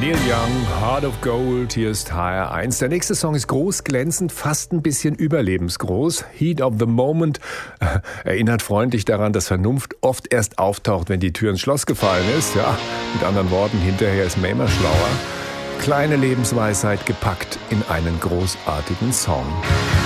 Neil Young, Heart of Gold, hier ist HR1. Der nächste Song ist groß, glänzend, fast ein bisschen überlebensgroß. Heat of the Moment erinnert freundlich daran, dass Vernunft oft erst auftaucht, wenn die Tür ins Schloss gefallen ist. Ja, mit anderen Worten, hinterher ist man immer schlauer. Kleine Lebensweisheit gepackt in einen großartigen Song.